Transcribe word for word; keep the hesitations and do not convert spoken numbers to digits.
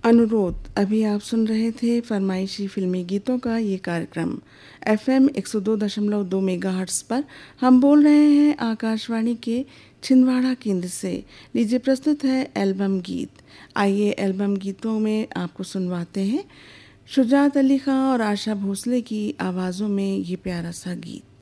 अनुरोध। अभी आप सुन रहे थे फरमाइशी फिल्मी गीतों का ये कार्यक्रम एफएम एक सौ दो दशमलव दो मेगाहर्ट्ज़ पर। हम बोल रहे हैं आकाशवाणी के छिंदवाड़ा केंद्र से। लीजिए प्रस्तुत है एल्बम गीत। आइए एल्बम गीतों में आपको सुनवाते हैं शुजात अली खां और आशा भोसले की आवाज़ों में ये प्यारा सा गीत।